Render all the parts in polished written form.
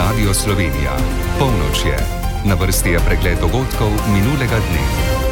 Radio Slovenija. Polnoč je. Na vrsti je pregled dogodkov minulega dne.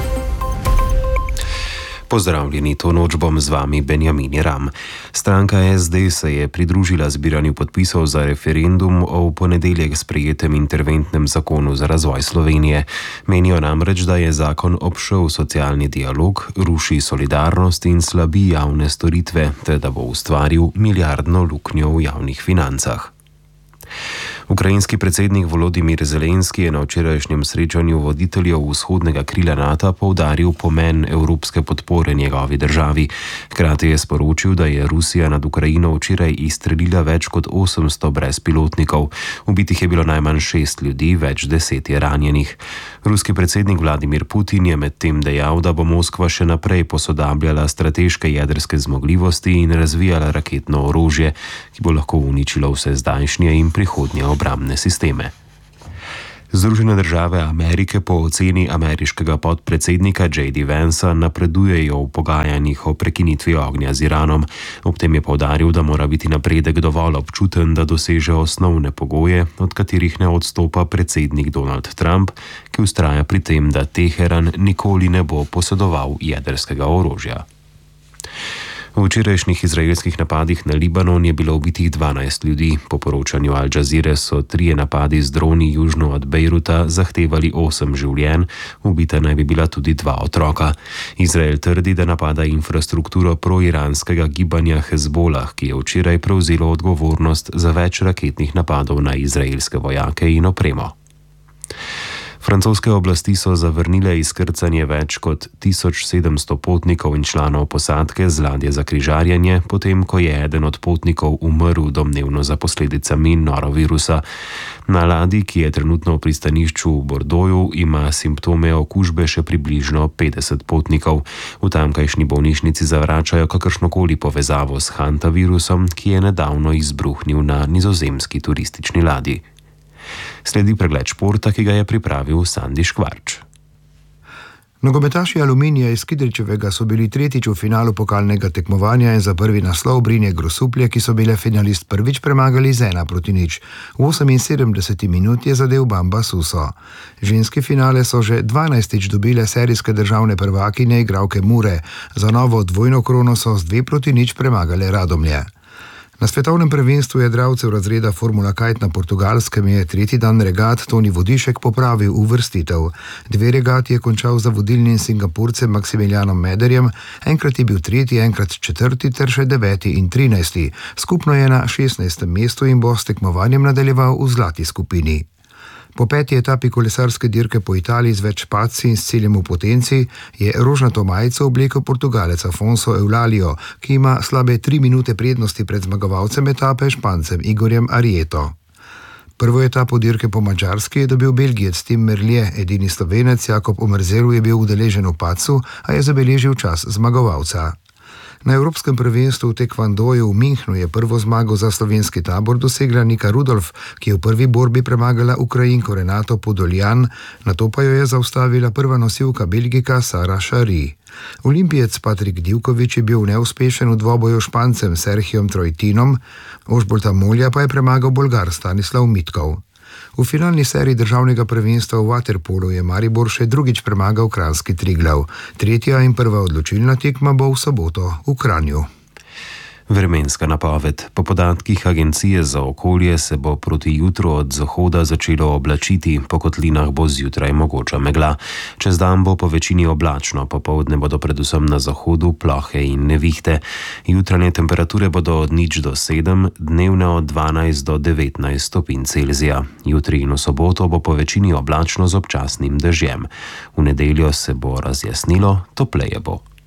Pozdravljeni, to noč bom z vami Benjamin Ram. Stranka SD se je pridružila zbiranju podpisov za referendum o v ponedeljek sprejetem interventnem zakonu za razvoj Slovenije. Menijo namreč, da je zakon obšel socialni dialog, ruši solidarnost in slabi javne storitve, ter da bo ustvaril milijardno luknjo v javnih financah. Ukrajinski predsednik Volodimir Zelenski je na včerajšnjem srečanju voditeljev vzhodnega krila NATO poudaril pomen evropske podpore njegovi državi. Hkrati je sporočil, da je Rusija nad Ukrajino včeraj izstrelila več kot 800 brezpilotnikov. Ubitih je bilo najmanj 6 ljudi, več 10 je ranjenih. Ruski predsednik Vladimir Putin je medtem dejal, da bo Moskva še naprej posodabljala strateške jedrske zmogljivosti in razvijala raketno orožje, ki bo lahko uničilo vse zdajšnje in prihodnje obrambne sisteme. Združene države Amerike po oceni ameriškega podpredsednika J.D. Vansa napredujejo v pogajanjih o prekinitvi ognja z Iranom. Ob tem je poudaril, da mora biti napredek dovolj občuten, da doseže osnovne pogoje, od katerih ne odstopa predsednik Donald Trump, ki vztraja pri tem, da Teheran nikoli ne bo posedoval jedrskega orožja. V včerajšnjih izraelskih napadih na Libanon je bilo ubitih 12 ljudi. Po poročanju Al Jazeere so 3 napadi z droni južno od Bejruta zahtevali 8 življenj, ubita naj bi bila tudi 2 otroka. Izrael trdi, da napada infrastrukturo proiranskega gibanja Hezbolah, ki je včeraj prevzelo odgovornost za več raketnih napadov na izraelske vojake in opremo. Francoske oblasti so zavrnile izkrcanje več kot 1700 potnikov in članov posadke z ladje za križarjenje, potem ko je eden od potnikov umrl domnevno za posledicami norovirusa. Na ladji, ki je trenutno v pristanišču v Bordeauxu, ima simptome okužbe še približno 50 potnikov. V tamkajšnji bolnišnici zavračajo kakršnokoli povezavo s hantavirusom, ki je nedavno izbruhnil na nizozemski turistični ladji. Sledi pregled športa, ki ga je pripravil Sandi Škvarč. Nogometaši Aluminija iz Kidričevega so bili tretjič v finalu pokalnega tekmovanja in za prvi naslov Brinje Grosuplje, ki so bile finalist prvič, premagali z 1-0. V 78 minut je zadel Bamba Suso. Ženski finale so že 12. dobile serijske državne prvakinje igralke Mure. Za novo dvojno krono so z 2-0 premagale Radomlje. Na svetovnem prvenstvu jadralcev razreda Formula Kite na Portugalskem je tretji dan regat Toni Vodišek popravil uvrstitev. 2 regati je končal za vodilnim Singapurcem Maksimilijanom Mederjem, enkrat je bil 3., enkrat 4. ter še 9. in 13. Skupno je na 16. mestu in bo s tekmovanjem nadaljeval v zlati skupini. Po 5. etapi kolesarske dirke po Italiji z več padci in s ciljem v potenci je rožnato majico oblekel Portugalec Afonso Eulalio, ki ima slabe 3 minute prednosti pred zmagovalcem etape Špancem Igorjem Arieto. Prvo etapo dirke po Madžarski je dobil Belgijec Tim Merlier, edini Slovenec Jakob Omerzel je bil udeležen v padcu, a je zabeležil čas zmagovalca. Na Evropskem prvenstvu v tekvandoju v Minhnu je prvo zmago za slovenski tabor dosegla Nika Rudolf, ki je v prvi borbi premagala Ukrajinko Renato Podoljan, nato pa jo je zaustavila prva nosilka Belgika Sara Šari. Olimpijec Patrik Divković je bil neuspešen v dvoboju s Špancem Serhijom Trojtinom, Ožbolta Molja pa je premagal Bolgar Stanislav Mitkov. V finalni seriji državnega prvenstva v vaterpolu je Maribor še drugič premagal kranjski Triglav. Tretja in prva odločilna tekma bo v soboto v Kranju. Vremenska napoved. Po podatkih Agencije za okolje se bo proti jutru od zahoda začelo oblačiti, po kotlinah bo zjutraj mogoča megla. Čez dan bo po večini oblačno, popoldne bodo predvsem na zahodu plohe in nevihte. Jutranje temperature bodo od 0 do 7, dnevne od 12 do 19 stopinj Celzija. Jutri in v soboto bo po večini oblačno z občasnim dežjem. V nedeljo se bo razjasnilo, topleje bo.